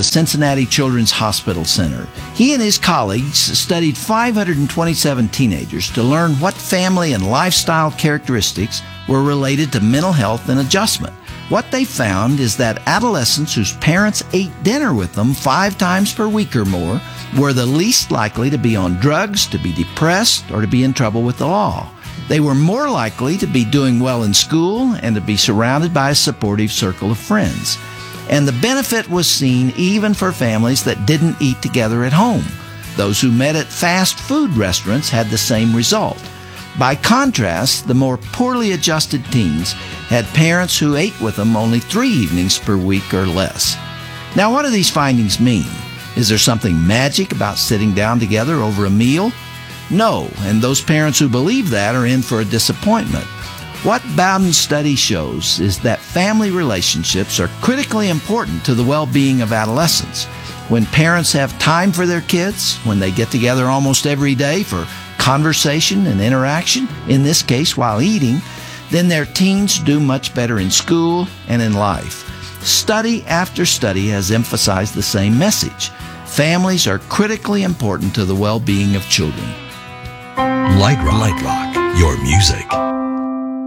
the Cincinnati Children's Hospital Center. He and his colleagues studied 527 teenagers to learn what family and lifestyle characteristics were related to mental health and adjustment. What they found is that adolescents whose parents ate dinner with them 5 times per week or more were the least likely to be on drugs, to be depressed, or to be in trouble with the law. They were more likely to be doing well in school and to be surrounded by a supportive circle of friends. And the benefit was seen even for families that didn't eat together at home. Those who met at fast food restaurants had the same result. By contrast, the more poorly adjusted teens had parents who ate with them only 3 evenings per week or less. Now, what do these findings mean? Is there something magic about sitting down together over a meal? No, and those parents who believe that are in for a disappointment. What Bowden's study shows is that family relationships are critically important to the well-being of adolescents. When parents have time for their kids, when they get together almost every day for conversation and interaction, in this case while eating, then their teens do much better in school and in life. Study after study has emphasized the same message. Families are critically important to the well-being of children. Light Rock, your music.